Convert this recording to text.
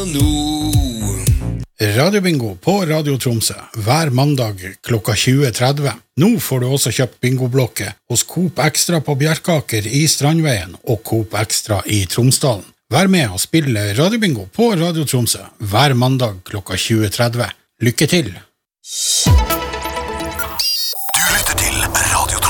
Radiobingo på Radio Tromsø hver mandag klokka 20.30. Nå får du også kjøpt bingoblokke hos Coop Extra på Bjerkaker i Strandveien og Coop Extra i Tromsdalen. Vær med og spille Radiobingo på Radio Tromsø hver mandag klokka 20.30. Lykke til!